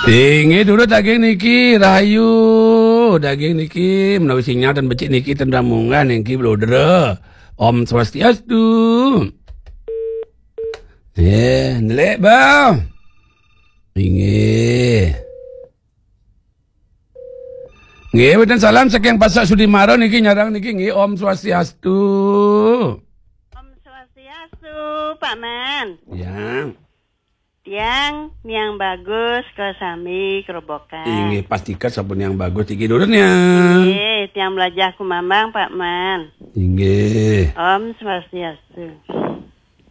Tinggi dulu daging niki rahayu. Daging niki menawi sinyal dan becik niki tendamungan niki blodera. Om Swastiastu. Nelek bang. Tinggi. Nggih, wonten salam saking Pasak Sudimara niki nyarang niki nggih Om Swastiastu. Om Swastiastu, Pak Man. Ya. Tiang yang bagus ke sami kerobokan. Inggih pastikan sabun yang bagus iki dulurnya. Tiang belajar ku Mamang Pak Man. Inggih. Om Swastiastu.